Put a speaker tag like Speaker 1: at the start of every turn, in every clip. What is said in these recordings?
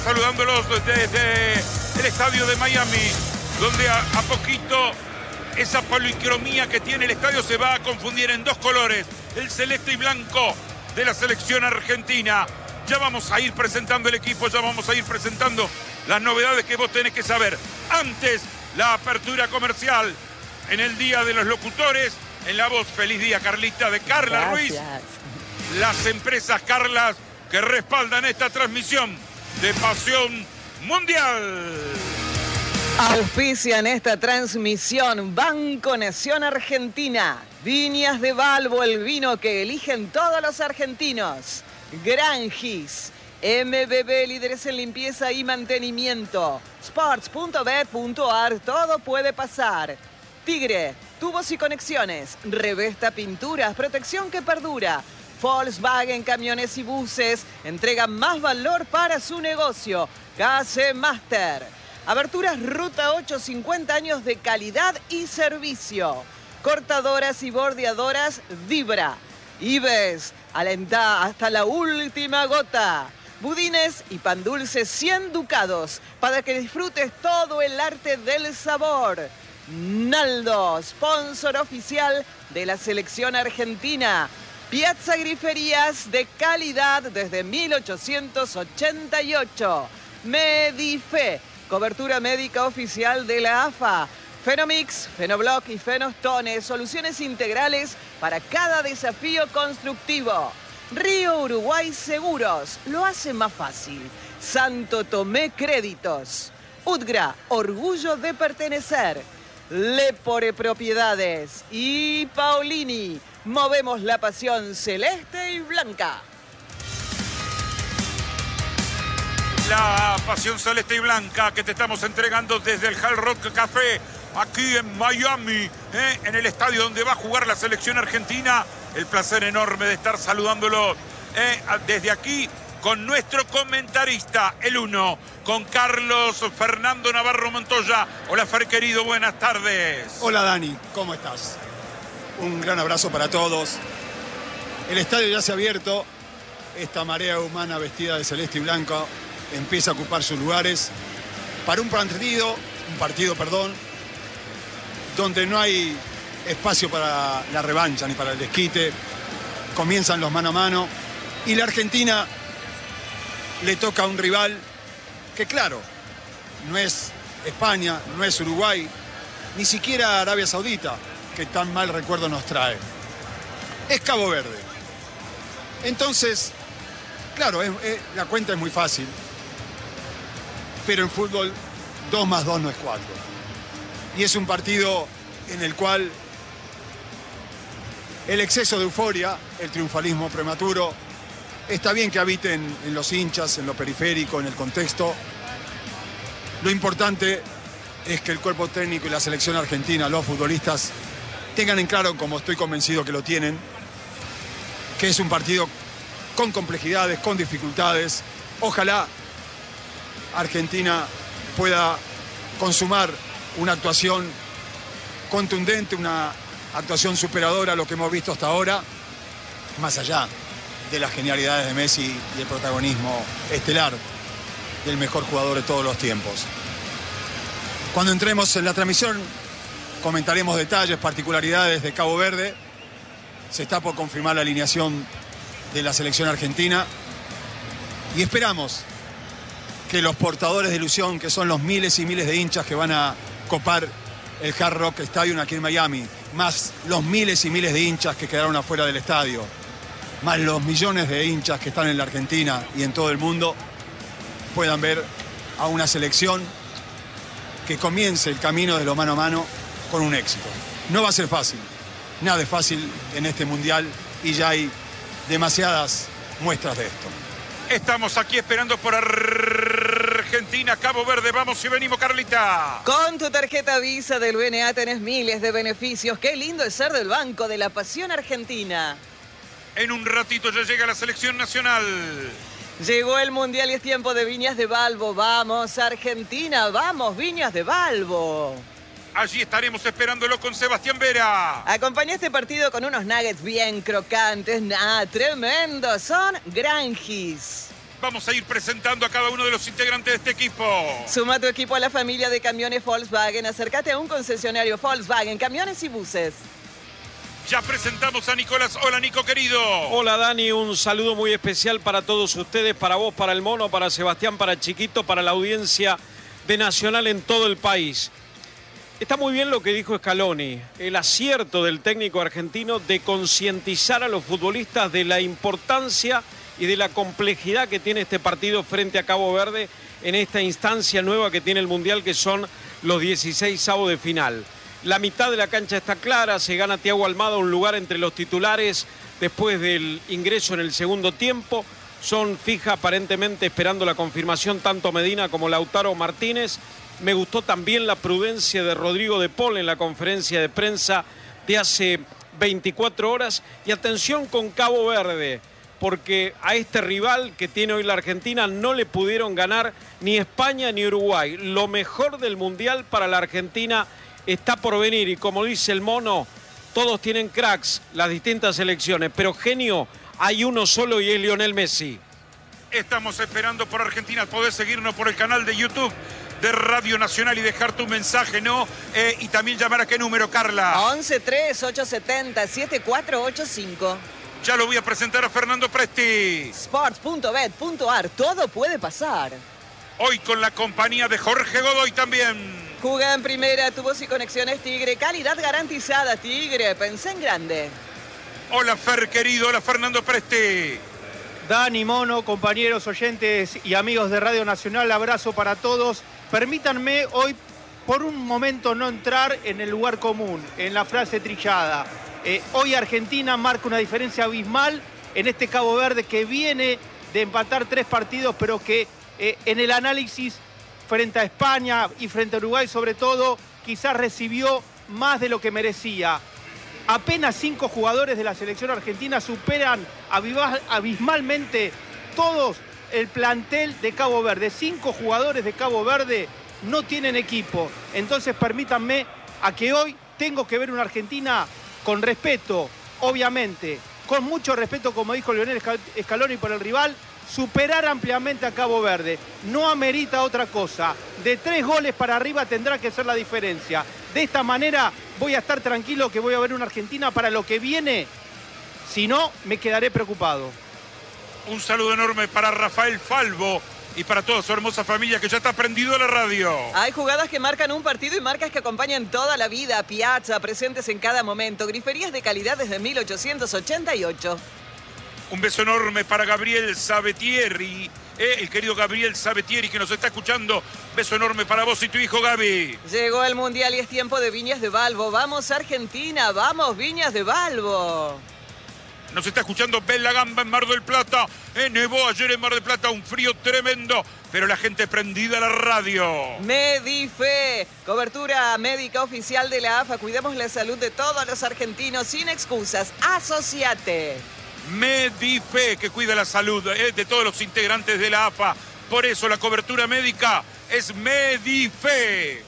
Speaker 1: Saludándolos desde el estadio de Miami, donde a poquito esa policromía que tiene el estadio se va a confundir en dos colores, el celeste y blanco de la selección argentina. Ya vamos a ir presentando el equipo, ya vamos a ir presentando las novedades que vos tenés que saber. Antes, la apertura comercial en el Día de los Locutores, en la voz Feliz Día, Carlita, de Carla Ruiz. Las empresas Carlas que respaldan esta transmisión de Pasión Mundial.
Speaker 2: Auspician esta transmisión Banco Nación Argentina, Viñas de Balbo, el vino que eligen todos los argentinos. Granjis, MBB, líderes en limpieza y mantenimiento. Sports.bet.ar, todo puede pasar. Tigre, tubos y conexiones. Revesta Pinturas, protección que perdura. Volkswagen, camiones y buses, entregan más valor para su negocio. KC Master. Aberturas Ruta 8, 50 años de calidad y servicio. Cortadoras y bordeadoras Vibra. Ives, alentá hasta la última gota. Budines y pan dulce 100 ducados para que disfrutes todo el arte del sabor. Naldo, sponsor oficial de la selección argentina. Piazza Griferías de calidad desde 1888. Medife, cobertura médica oficial de la AFA. Fenomix, Fenobloc y Fenostone, soluciones integrales para cada desafío constructivo. Río Uruguay Seguros, lo hace más fácil. Santo Tomé Créditos. Udgra, orgullo de pertenecer. Lepore Propiedades y Paulini, movemos la pasión celeste y blanca.
Speaker 1: La pasión celeste y blanca que te estamos entregando desde el Hard Rock Café, aquí en Miami, en el estadio donde va a jugar la selección argentina. El placer enorme de estar saludándolo desde aquí con nuestro comentarista, el uno, con Carlos Fernando Navarro Montoya. Hola, Fer, querido, buenas tardes.
Speaker 3: Hola, Dani, ¿cómo estás? Un gran abrazo para todos. El estadio ya se ha abierto. Esta marea humana vestida de celeste y blanco empieza a ocupar sus lugares para un partido, donde no hay espacio para la revancha ni para el desquite. Comienzan los mano a mano y la Argentina le toca a un rival que, claro, no es España, no es Uruguay, ni siquiera Arabia Saudita, que tan mal recuerdo nos trae. Es Cabo Verde. Entonces, claro, la cuenta es muy fácil, pero en fútbol 2 más 2 no es 4. Y es un partido en el cual el exceso de euforia, el triunfalismo prematuro, está bien que habiten en los hinchas, en lo periférico, en el contexto. Lo importante es que el cuerpo técnico y la selección argentina, los futbolistas, tengan en claro, como estoy convencido que lo tienen, que es un partido con complejidades, con dificultades. Ojalá Argentina pueda consumar una actuación contundente, una actuación superadora a lo que hemos visto hasta ahora, más allá de las genialidades de Messi y el protagonismo estelar del mejor jugador de todos los tiempos. Cuando entremos en la transmisión comentaremos detalles, particularidades de Cabo Verde. Se está por confirmar la alineación de la selección argentina y esperamos que los portadores de ilusión, que son los miles y miles de hinchas que van a copar el Hard Rock Stadium aquí en Miami, más los miles y miles de hinchas que quedaron afuera del estadio, más los millones de hinchas que están en la Argentina y en todo el mundo, puedan ver a una selección que comience el camino de lo mano a mano con un éxito. No va a ser fácil, nada es fácil en este mundial y ya hay demasiadas muestras de esto.
Speaker 1: Estamos aquí esperando por Argentina, Cabo Verde. Vamos y venimos, Carlita.
Speaker 2: Con tu tarjeta Visa del BNA tenés miles de beneficios. Qué lindo es ser del Banco de la Pasión Argentina.
Speaker 1: En un ratito ya llega la selección nacional.
Speaker 2: Llegó el Mundial y es tiempo de Viñas de Balbo. Vamos, Argentina, vamos, Viñas de Balbo.
Speaker 1: Allí estaremos esperándolo con Sebastián Vera.
Speaker 2: Acompaña este partido con unos nuggets bien crocantes. Tremendos. Son Granjis.
Speaker 1: Vamos a ir presentando a cada uno de los integrantes de este equipo.
Speaker 2: Suma tu equipo a la familia de camiones Volkswagen. Acércate a un concesionario Volkswagen, camiones y buses.
Speaker 1: Ya presentamos a Nicolás. Hola, Nico, querido.
Speaker 4: Hola, Dani. Un saludo muy especial para todos ustedes, para vos, para el Mono, para Sebastián, para Chiquito, para la audiencia de Nacional en todo el país. Está muy bien lo que dijo Scaloni, el acierto del técnico argentino de concientizar a los futbolistas de la importancia y de la complejidad que tiene este partido frente a Cabo Verde en esta instancia nueva que tiene el Mundial, que son los 16avos de final. La mitad de la cancha está clara, se gana Thiago Almada un lugar entre los titulares después del ingreso en el segundo tiempo. Son fija aparentemente esperando la confirmación tanto Medina como Lautaro Martínez. Me gustó también la prudencia de Rodrigo de Paul en la conferencia de prensa de hace 24 horas. Y atención con Cabo Verde, porque a este rival que tiene hoy la Argentina no le pudieron ganar ni España ni Uruguay. Lo mejor del Mundial para la Argentina está por venir y como dice el Mono, todos tienen cracks, las distintas selecciones, pero genio hay uno solo y es Lionel Messi.
Speaker 1: Estamos esperando por Argentina. Podés seguirnos por el canal de YouTube de Radio Nacional y dejar tu mensaje, ¿no? Y también llamar a qué número, Carla.
Speaker 2: 11-3-870-7485.
Speaker 1: Ya lo voy a presentar a Fernando Presti.
Speaker 2: Sports.bet.ar, todo puede pasar.
Speaker 1: Hoy con la compañía de Jorge Godoy también.
Speaker 2: Juega en primera, tubos y conexiones Tigre, calidad garantizada Tigre, pensé en grande.
Speaker 1: Hola Fer, querido, hola Fernando Presti.
Speaker 5: Dani, Mono, compañeros, oyentes y amigos de Radio Nacional, abrazo para todos. Permítanme hoy por un momento no entrar en el lugar común, en la frase trillada. Hoy Argentina marca una diferencia abismal en este Cabo Verde que viene de empatar 3 partidos, pero que en el análisis frente a España y frente a Uruguay sobre todo, quizás recibió más de lo que merecía. Apenas 5 jugadores de la selección argentina superan abismalmente todos el plantel de Cabo Verde. 5 jugadores de Cabo Verde no tienen equipo. Entonces permítanme a que hoy tengo que ver una Argentina con respeto, obviamente, con mucho respeto, como dijo Lionel Scaloni, por el rival, superar ampliamente a Cabo Verde. No amerita otra cosa. De 3 goles para arriba tendrá que ser la diferencia. De esta manera voy a estar tranquilo que voy a ver una Argentina para lo que viene. Si no, me quedaré preocupado.
Speaker 1: Un saludo enorme para Rafael Falvo y para toda su hermosa familia que ya está prendido a la radio.
Speaker 2: Hay jugadas que marcan un partido y marcas que acompañan toda la vida. Piazza, presentes en cada momento. Griferías de calidad desde 1888.
Speaker 1: Un beso enorme para Gabriel Sabetieri, el querido Gabriel Sabetieri que nos está escuchando. Beso enorme para vos y tu hijo Gaby.
Speaker 2: Llegó el Mundial y es tiempo de Viñas de Balbo. Vamos Argentina, vamos Viñas de Balbo.
Speaker 1: Nos está escuchando Bella Gamba en Mar del Plata. Nevó ayer en Mar del Plata, un frío tremendo, pero la gente prendida a la radio.
Speaker 2: Medife, cobertura médica oficial de la AFA. Cuidemos la salud de todos los argentinos sin excusas. Asociate.
Speaker 1: Medife, que cuida la salud de todos los integrantes de la AFA. Por eso la cobertura médica es Medife.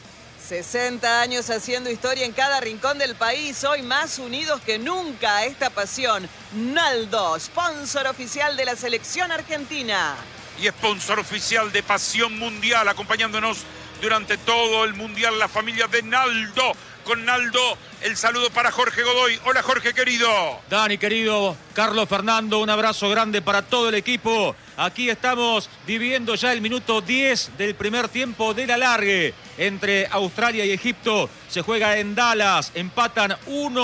Speaker 2: 60 años haciendo historia en cada rincón del país. Hoy más unidos que nunca a esta pasión. Naldo, sponsor oficial de la selección argentina.
Speaker 1: Y sponsor oficial de Pasión Mundial, acompañándonos durante todo el Mundial, la familia de Naldo. Con Naldo, el saludo para Jorge Godoy. Hola Jorge, querido.
Speaker 6: Dani, querido, Carlos, Fernando, un abrazo grande para todo el equipo. Aquí estamos viviendo ya el minuto 10 del primer tiempo del alargue entre Australia y Egipto. Se juega en Dallas, empatan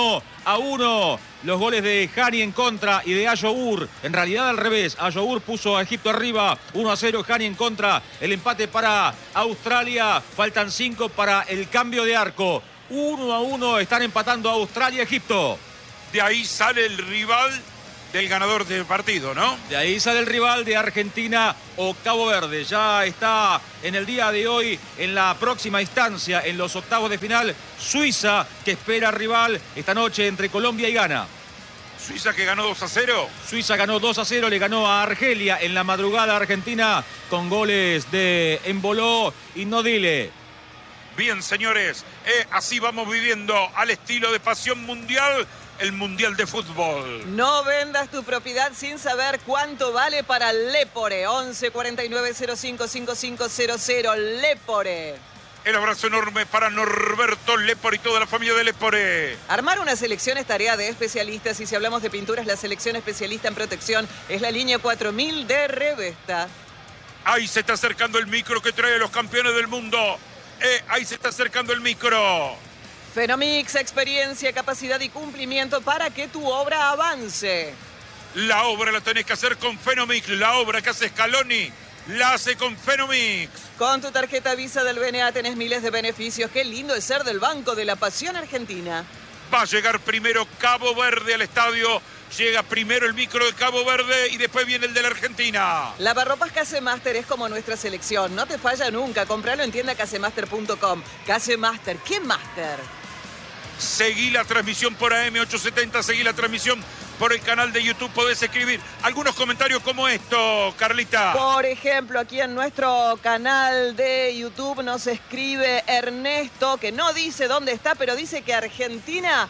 Speaker 6: 1-1. Los goles de Hani en contra y de Ayour. En realidad al revés, Ayour puso a Egipto arriba, 1-0, Hani en contra. El empate para Australia, faltan 5 para el cambio de arco. 1-1, están empatando Australia y Egipto.
Speaker 1: De ahí sale el rival del ganador del partido, ¿no?
Speaker 6: De ahí sale el rival de Argentina o Cabo Verde. Ya está en el día de hoy, en la próxima instancia, en los octavos de final, Suiza, que espera rival esta noche entre Colombia y Ghana.
Speaker 1: Suiza que ganó 2-0.
Speaker 6: Suiza ganó 2-0, le ganó a Argelia en la madrugada argentina con goles de Emboló y Nodile.
Speaker 1: Bien, señores, así vamos viviendo al estilo de Pasión Mundial el Mundial de Fútbol.
Speaker 2: No vendas tu propiedad sin saber cuánto vale para Lepore. 11 49 05 5500. Lepore.
Speaker 1: El abrazo enorme para Norberto Lepore y toda la familia de Lepore.
Speaker 2: Armar una selección es tarea de especialistas y si hablamos de pinturas, la selección especialista en protección es la línea 4000 de Revesta.
Speaker 1: Ahí se está acercando el micro que trae a los campeones del mundo. Ahí se está acercando el micro.
Speaker 2: Fenomix, experiencia, capacidad y cumplimiento para que tu obra avance.
Speaker 1: La obra la tenés que hacer con Fenomix. La obra que hace Scaloni la hace con Fenomix.
Speaker 2: Con tu tarjeta Visa del BNA tenés miles de beneficios. Qué lindo es ser del Banco de la Pasión Argentina.
Speaker 1: Va a llegar primero Cabo Verde al estadio. Llega primero el micro de Cabo Verde y después viene el de la Argentina.
Speaker 2: Lavarropas Casemaster es como nuestra selección. No te falla nunca. Compralo en tiendacasemaster.com. Casemaster, ¿qué máster?
Speaker 1: Seguí la transmisión por AM870. Seguí la transmisión por el canal de YouTube. Podés escribir algunos comentarios como esto, Carlita.
Speaker 2: Por ejemplo, aquí en nuestro canal de YouTube nos escribe Ernesto, que no dice dónde está, pero dice que Argentina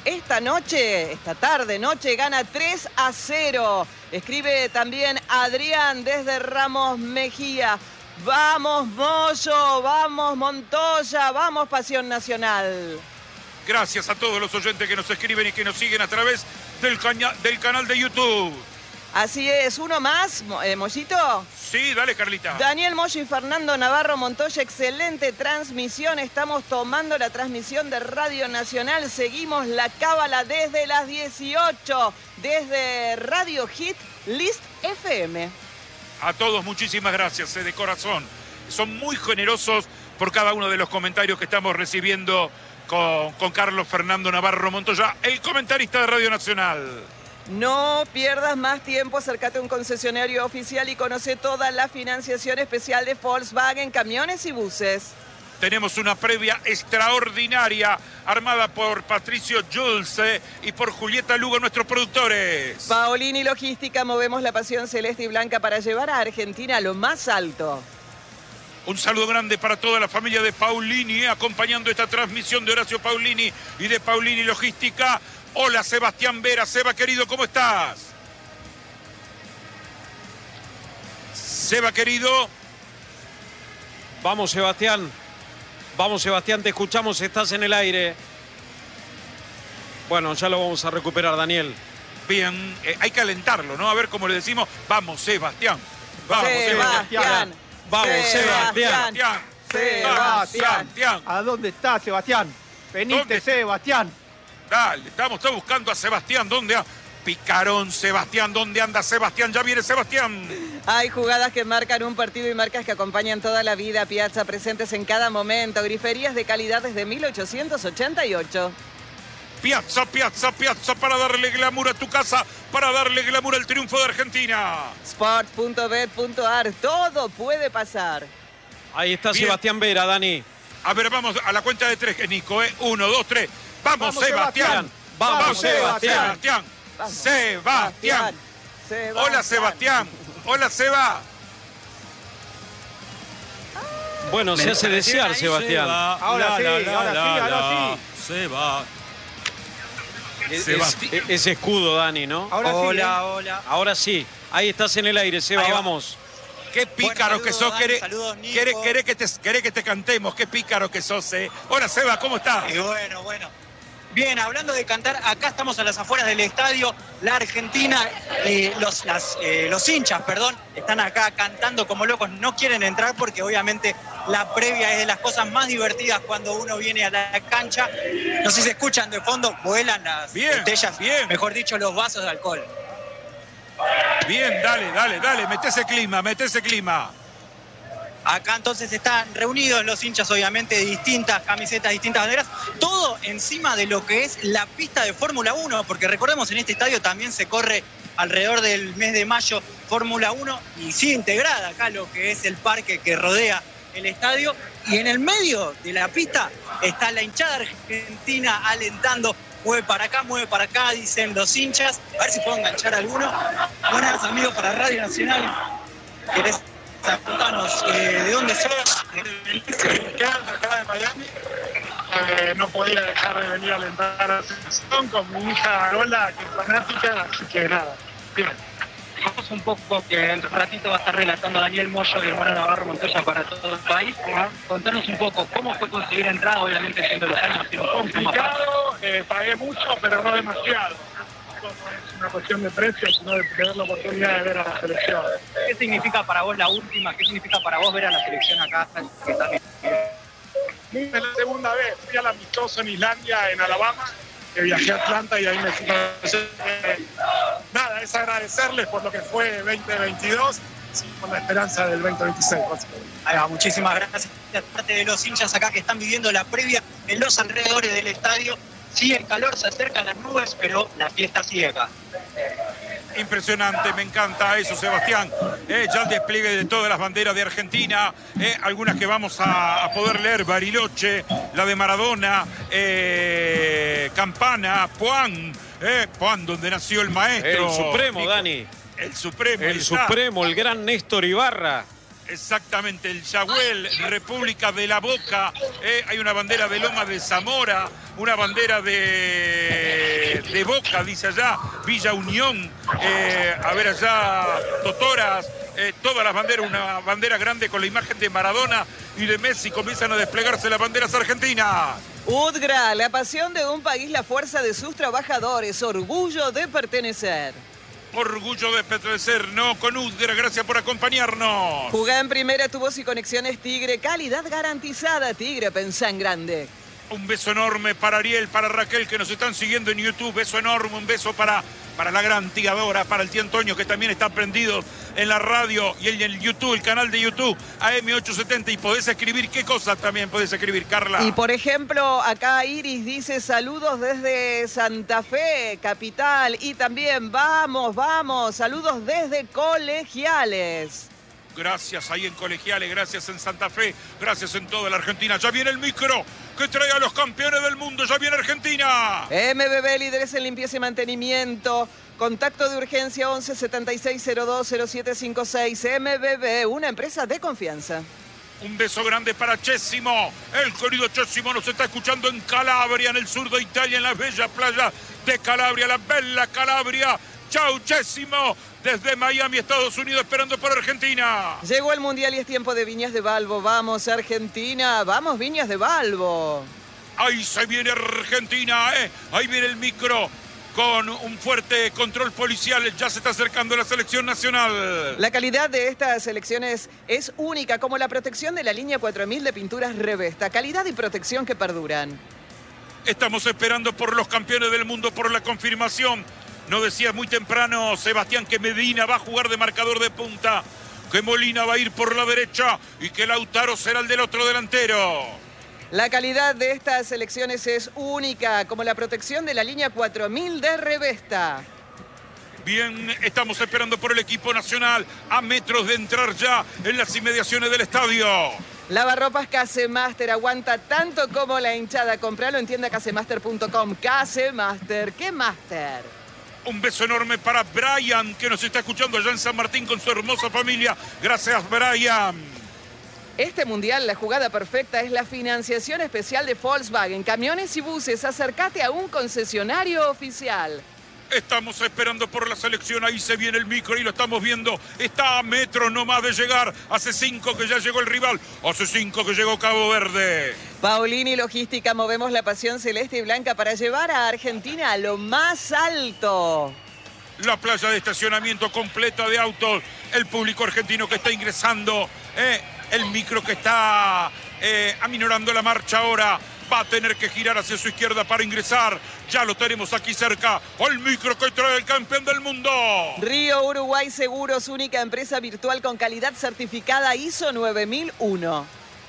Speaker 2: esta tarde, gana 3-0. Escribe también Adrián desde Ramos Mejía. Vamos Moyo, vamos Montoya, vamos Pasión Nacional.
Speaker 1: Gracias a todos los oyentes que nos escriben y que nos siguen a través del canal de YouTube.
Speaker 2: Así es, uno más, Mollito.
Speaker 1: Sí, dale, Carlita.
Speaker 2: Daniel Moyo y Fernando Navarro Montoya, excelente transmisión. Estamos tomando la transmisión de Radio Nacional. Seguimos la cábala desde las 18, desde Radio Hit List FM.
Speaker 1: A todos, muchísimas gracias, de corazón. Son muy generosos por cada uno de los comentarios que estamos recibiendo con Carlos Fernando Navarro Montoya, el comentarista de Radio Nacional.
Speaker 2: No pierdas más tiempo, acércate a un concesionario oficial y conoce toda la financiación especial de Volkswagen, camiones y buses.
Speaker 1: Tenemos una previa extraordinaria armada por Patricio Julce y por Julieta Lugo, nuestros productores.
Speaker 2: Paolini Logística, movemos la pasión celeste y blanca para llevar a Argentina a lo más alto.
Speaker 1: Un saludo grande para toda la familia de Paulini, acompañando esta transmisión de Horacio Paulini y de Paulini Logística. Hola, Sebastián Vera. Seba, querido, ¿cómo estás? Seba, querido.
Speaker 4: Vamos, Sebastián. Vamos, Sebastián, te escuchamos, estás en el aire. Bueno, ya lo vamos a recuperar, Daniel.
Speaker 1: Bien, hay que alentarlo, ¿no? A ver cómo le decimos. Vamos, Sebastián. Vamos,
Speaker 2: Sebastián.
Speaker 4: Vamos, Sebastián.
Speaker 1: Sebastián.
Speaker 5: ¿A dónde está, Sebastián? Venite,
Speaker 1: ¿Dónde?
Speaker 5: Sebastián.
Speaker 1: Dale, estamos buscando a Sebastián. ¿Dónde anda? Picarón, Sebastián. ¿Dónde anda Sebastián? Ya viene Sebastián.
Speaker 2: Hay jugadas que marcan un partido y marcas que acompañan toda la vida. Piazza, presentes en cada momento. Griferías de calidad desde 1888.
Speaker 1: Piazza, para darle glamour a tu casa, para darle glamour al triunfo de Argentina.
Speaker 2: Sport.bet.ar, todo puede pasar.
Speaker 4: Ahí está
Speaker 1: Bien.
Speaker 4: Sebastián Vera, Dani.
Speaker 1: A ver, vamos a la cuenta de tres, Nico, 1, 2, 3. ¡Vamos, Sebastián!
Speaker 4: Vamos,
Speaker 1: Sebastián!
Speaker 2: Vamos,
Speaker 1: Sebastián.
Speaker 2: Sebastián.
Speaker 1: Hola, Sebastián. Hola, Seba.
Speaker 4: Bueno, se hace desear, Sebastián.
Speaker 5: Ahora sí.
Speaker 6: Seba.
Speaker 4: Ese escudo, Dani, ¿no?
Speaker 5: Hola.
Speaker 4: Ahora sí. Ahí estás en el aire, Seba,
Speaker 7: Ahí va.
Speaker 4: vamos.
Speaker 1: Qué pícaro
Speaker 7: Bueno,
Speaker 1: que
Speaker 7: saludos,
Speaker 1: sos.
Speaker 7: Dani, saludos, Nico.
Speaker 1: Querés que te cantemos. Qué pícaro que sos, eh. Hola, Seba, ¿cómo estás?
Speaker 7: Bueno. Bien, hablando de cantar, acá estamos a las afueras del estadio. La Argentina, los hinchas, están acá cantando como locos. No quieren entrar porque obviamente la previa es de las cosas más divertidas cuando uno viene a la cancha. No sé si se escuchan de fondo, vuelan las botellas, mejor dicho, los vasos de alcohol.
Speaker 1: Bien, dale. Mete ese clima.
Speaker 7: Acá entonces están reunidos los hinchas, obviamente, de distintas camisetas, distintas banderas, todo encima de lo que es la pista de Fórmula 1, porque recordemos, en este estadio también se corre alrededor del mes de mayo Fórmula 1 y sigue integrada acá lo que es el parque que rodea el estadio, y en el medio de la pista está la hinchada argentina alentando. Mueve para acá, dicen los hinchas. A ver si puedo enganchar alguno. Buenas, amigos, para Radio Nacional. ¿Querés contarnos de dónde sos? Acá de Miami.
Speaker 8: no podía dejar de venir a alentar a la selección con mi hija Lola, que es fanática, así que nada, bien.
Speaker 7: Vamos un poco que en un ratito va a estar relatando Daniel Moyo y hermano Navarro Montoya para todo el país. Contanos un poco cómo fue conseguir entrada, obviamente siendo los años
Speaker 8: complicado, pagué mucho, pero no demasiado. No es una cuestión de precio, sino de tener la oportunidad de ver a la selección.
Speaker 7: ¿Qué significa para vos la última? ¿Qué significa para vos ver a la selección acá?
Speaker 8: Es la segunda vez, fui al amistoso en Islandia, en Alabama, que viajé a Atlanta y ahí me fui. Nada, es agradecerles por lo que fue 2022, con la esperanza del 2026.
Speaker 7: Muchísimas gracias. Parte de los hinchas acá que están viviendo la previa en los alrededores del estadio. Sigue el calor, se acercan las nubes, pero la fiesta sigue acá.
Speaker 1: Impresionante, me encanta eso, Sebastián. Ya el despliegue de todas las banderas de Argentina, algunas que vamos a poder leer: Bariloche, la de Maradona, Campana, Puan, donde nació el maestro.
Speaker 4: El Supremo, Dani.
Speaker 1: El Supremo.
Speaker 4: El Supremo, el gran Néstor Ibarra.
Speaker 1: Exactamente, el Yahuel, República de la Boca, hay una bandera de Loma de Zamora, una bandera de Boca, dice allá, Villa Unión, a ver allá, Totoras, todas las banderas, una bandera grande con la imagen de Maradona y de Messi, comienzan a desplegarse las banderas argentinas.
Speaker 2: UDGRA, la pasión de un país, la fuerza de sus trabajadores, orgullo de pertenecer.
Speaker 1: Orgullo de pertenecer, no con UDGRA, gracias por acompañarnos.
Speaker 2: Jugá en Primera, tu voz y conexiones Tigre, calidad garantizada. Tigre, pensá en grande.
Speaker 1: Un beso enorme para Ariel, para Raquel, que nos están siguiendo en YouTube. Beso enorme, un beso para la gran tigadora, para el tío Antonio, que también está prendido en la radio y en el YouTube, el canal de YouTube, AM870. Y podés escribir, ¿qué cosas también podés escribir, Carla?
Speaker 2: Y por ejemplo, acá Iris dice saludos desde Santa Fe, capital. Y también vamos, saludos desde Colegiales.
Speaker 1: Gracias ahí en Colegiales, gracias en Santa Fe, gracias en toda la Argentina. Ya viene el micro que trae a los campeones del mundo, ya viene Argentina.
Speaker 2: MBB, líderes en limpieza y mantenimiento. Contacto de urgencia 11 76 02 0756. MBB, una empresa de confianza.
Speaker 1: Un beso grande para Chessimo. El querido Chessimo nos está escuchando en Calabria, en el sur de Italia, en la bella playa de Calabria, la bella Calabria. Chau, Chessimo. Desde Miami, Estados Unidos, esperando por Argentina.
Speaker 2: Llegó el Mundial y es tiempo de Viñas de Balbo. Vamos, Argentina. Vamos, Viñas de Balbo.
Speaker 1: Ahí se viene Argentina, Ahí viene el micro con un fuerte control policial. Ya se está acercando la selección nacional.
Speaker 2: La calidad de estas selecciones es única, como la protección de la línea 4000 de pinturas Revesta. Calidad y protección que perduran.
Speaker 1: Estamos esperando por los campeones del mundo, por la confirmación. No decía muy temprano, Sebastián, que Medina va a jugar de marcador de punta, que Molina va a ir por la derecha y que Lautaro será el del otro delantero.
Speaker 2: La calidad de estas selecciones es única, como la protección de la línea 4000 de Revesta.
Speaker 1: Bien, estamos esperando por el equipo nacional a metros de entrar ya en las inmediaciones del estadio.
Speaker 2: Lavarropas Casemaster, aguanta tanto como la hinchada. Compralo en tienda casemaster.com. Casemaster, ¿qué máster?
Speaker 1: Un beso enorme para Brian, que nos está escuchando allá en San Martín con su hermosa familia. Gracias, Brian.
Speaker 2: Este mundial, la jugada perfecta es la financiación especial de Volkswagen. Camiones y buses, acércate a un concesionario oficial.
Speaker 1: Estamos esperando por la selección, ahí se viene el micro y lo estamos viendo. Está a metros nomás de llegar. Hace 5 que ya llegó el rival. Hace 5 que llegó Cabo Verde.
Speaker 2: Paulini Logística, movemos la pasión celeste y blanca para llevar a Argentina a lo más alto.
Speaker 1: La playa de estacionamiento completa de autos. El público argentino que está ingresando. El micro que está aminorando la marcha ahora. Va a tener que girar hacia su izquierda para ingresar. Ya lo tenemos aquí cerca. El micro que trae el campeón del mundo.
Speaker 2: Río Uruguay Seguros, única empresa virtual con calidad certificada ISO 9001.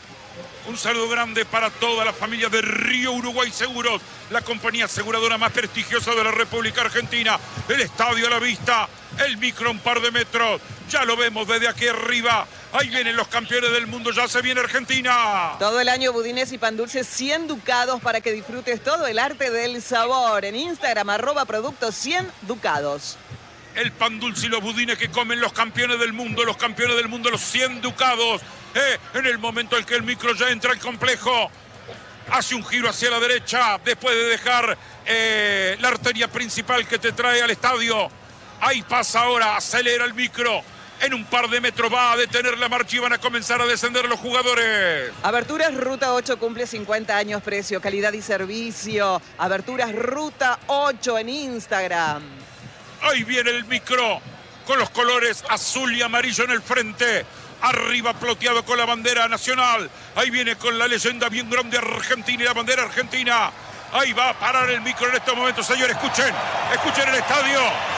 Speaker 1: Un saludo grande para toda la familia de Río Uruguay Seguros, la compañía aseguradora más prestigiosa de la República Argentina. El estadio a la vista, el micro a un par de metros. Ya lo vemos desde aquí arriba. Ahí vienen los campeones del mundo, ya se viene Argentina.
Speaker 2: Todo el año budines y pan dulces 100 ducados para que disfrutes todo el arte del sabor. En Instagram, @productos 100 ducados.
Speaker 1: El pan dulce y los budines que comen los campeones del mundo, los 100 ducados. En el momento en que el micro ya entra al complejo. hace un giro hacia la derecha después de dejar la arteria principal que te trae al estadio. Ahí pasa ahora, acelera el micro. En un par de metros va a detener la marcha y van a comenzar a descender los jugadores.
Speaker 2: Aberturas Ruta 8 cumple 50 años, precio, calidad y servicio. Aberturas Ruta 8 en Instagram.
Speaker 1: Ahí viene el micro con los colores azul y amarillo en el frente. Arriba ploteado con la bandera nacional. Ahí viene con la leyenda bien grande Argentina y la bandera argentina. Ahí va a parar el micro en estos momentos, señores. Escuchen el estadio.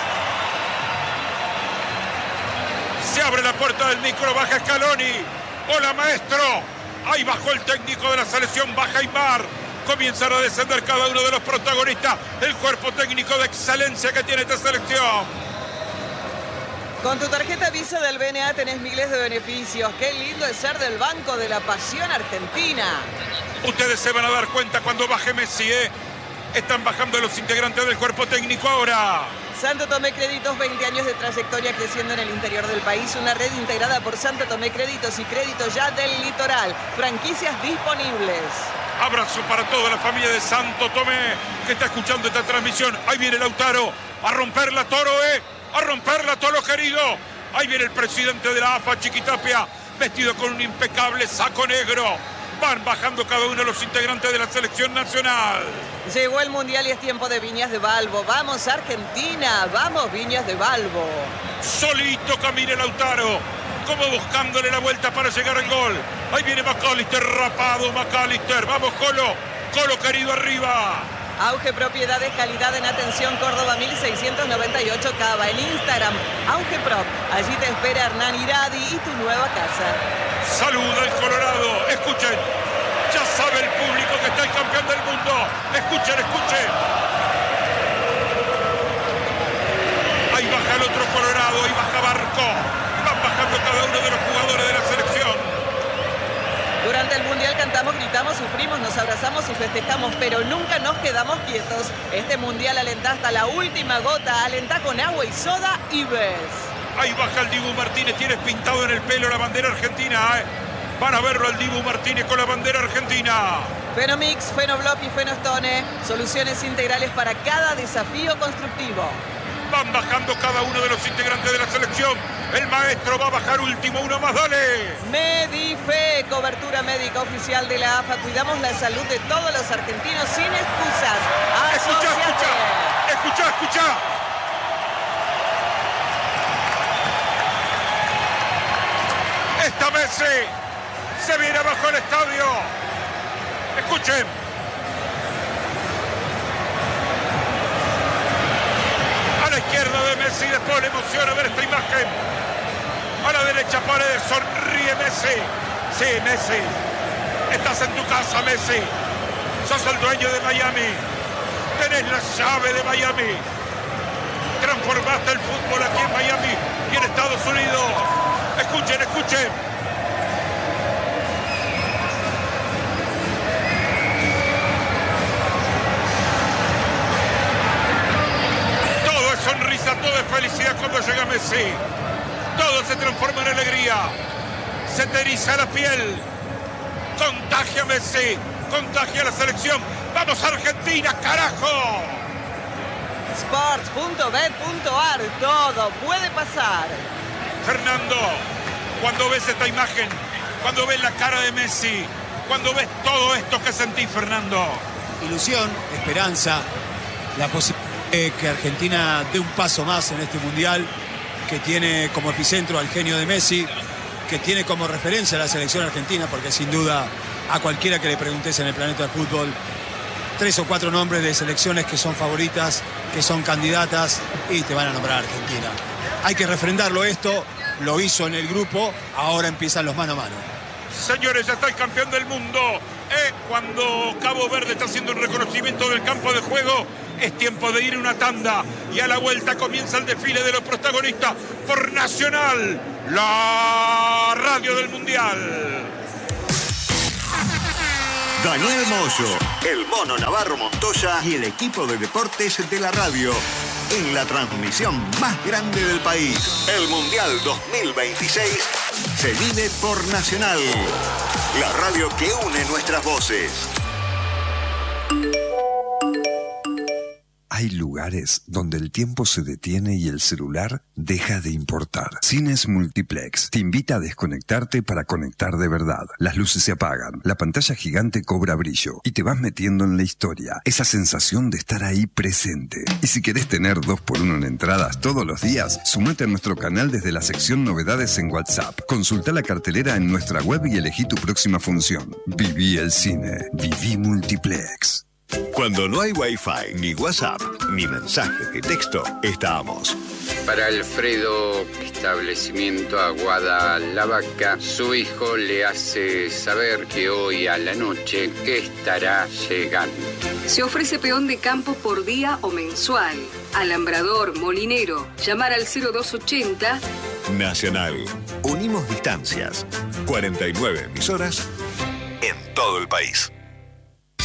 Speaker 1: Se abre la puerta del micro, baja Scaloni. Hola, maestro. Ahí bajó el técnico de la selección, baja Aimar. Comienzan a descender cada uno de los protagonistas. El cuerpo técnico de excelencia que tiene esta selección.
Speaker 2: Con tu tarjeta Visa del BNA tenés miles de beneficios. Qué lindo es ser del Banco de la Pasión Argentina.
Speaker 1: Ustedes se van a dar cuenta cuando baje Messi, ¿eh? Están bajando los integrantes del cuerpo técnico ahora.
Speaker 2: Santo Tomé Créditos, 20 años de trayectoria creciendo en el interior del país. Una red integrada por Santo Tomé Créditos y Crédito Ya del Litoral. Franquicias disponibles.
Speaker 1: Abrazo para toda la familia de Santo Tomé que está escuchando esta transmisión. Ahí viene Lautaro a romperla, Toro, a romperla, Toro querido. Ahí viene el presidente de la AFA, Chiquitapia, vestido con un impecable saco negro. Van bajando cada uno de los integrantes de la selección nacional.
Speaker 2: Llegó el Mundial y es tiempo de Viñas de Balbo. ¡Vamos, Argentina! ¡Vamos, Viñas de Balbo!
Speaker 1: Solito camina Lautaro, como buscándole la vuelta para llegar al gol. Ahí viene McAllister, rapado McAllister. ¡Vamos, Colo! ¡Colo querido, arriba!
Speaker 2: Auge Propiedades, calidad en atención, Córdoba 1698 Cava. En Instagram, Auge Prop. Allí te espera Hernán Iradi y tu nueva casa.
Speaker 1: Saluda el Colorado. Escuchen. Ya sabe el público que está el campeón del mundo. Escuchen. Ahí baja el otro Colorado. Ahí baja Barco. Van bajando cada uno de los jugadores de la selección.
Speaker 2: Durante el Mundial cantamos, gritamos, sufrimos, nos abrazamos y festejamos, pero nunca nos quedamos quietos. Este Mundial alentá hasta la última gota, alentá con agua y soda y ves.
Speaker 1: Ahí baja el Dibu Martínez, tienes pintado en el pelo la bandera argentina, Van a verlo al Dibu Martínez con la bandera argentina.
Speaker 2: Fenomix, Fenoblock y Fenostone, soluciones integrales para cada desafío constructivo.
Speaker 1: Van bajando cada uno de los integrantes de la selección. El maestro va a bajar último, uno más, dale.
Speaker 2: Medife, cobertura médica oficial de la AFA. Cuidamos la salud de todos los argentinos sin excusas.
Speaker 1: Escucha. Esta Messi se viene abajo el estadio. Escuchen. A la izquierda de Messi, después le emociona ver esta imagen. A la derecha Paredes, sonríe Messi. Sí, Messi. Estás en tu casa, Messi. Sos el dueño de Miami. Tenés la llave de Miami. Transformaste el fútbol aquí en Miami y en Estados Unidos. Escuchen. Todo es sonrisa, todo es felicidad cuando llega Messi. Todo se transforma en alegría. Se te eriza la piel. Contagia a Messi. Contagia a la selección. ¡Vamos, Argentina, carajo!
Speaker 2: Sports.bet.ar. Todo puede pasar.
Speaker 1: Fernando, cuando ves esta imagen, cuando ves la cara de Messi, cuando ves todo esto que sentís, Fernando.
Speaker 3: Ilusión, esperanza, la posibilidad de que Argentina dé un paso más en este Mundial, que tiene como epicentro al genio de Messi, que tiene como referencia a la selección argentina, porque sin duda a cualquiera que le preguntes en el planeta del fútbol, 3 o 4 nombres de selecciones que son favoritas, que son candidatas y te van a nombrar Argentina. Hay que refrendarlo esto, lo hizo en el grupo, ahora empiezan los mano a mano.
Speaker 1: Señores, ya está el campeón del mundo. Cuando Cabo Verde está haciendo un reconocimiento del campo de juego, es tiempo de ir a una tanda y a la vuelta comienza el desfile de los protagonistas por Nacional, la radio del Mundial.
Speaker 9: Daniel Moyo, el Mono Navarro Montoya y el equipo de deportes de la radio en la transmisión más grande del país. El Mundial 2026 se vive por Nacional, la radio que une nuestras voces.
Speaker 10: Hay lugares donde el tiempo se detiene y el celular deja de importar. Cines Multiplex te invita a desconectarte para conectar de verdad. Las luces se apagan, la pantalla gigante cobra brillo y te vas metiendo en la historia. Esa sensación de estar ahí presente. Y si querés tener 2x1 en entradas todos los días, sumate a nuestro canal desde la sección novedades en WhatsApp. Consulta la cartelera en nuestra web y elegí tu próxima función. Viví el cine. Viví Multiplex.
Speaker 9: Cuando no hay Wi-Fi, ni WhatsApp, ni mensaje de texto, estamos.
Speaker 11: Para Alfredo, establecimiento Aguada La Vaca, su hijo le hace saber que hoy a la noche estará llegando.
Speaker 12: Se ofrece peón de campo por día o mensual. Alambrador, molinero, llamar al 0280.
Speaker 9: Nacional. Unimos distancias. 49 emisoras en todo el país.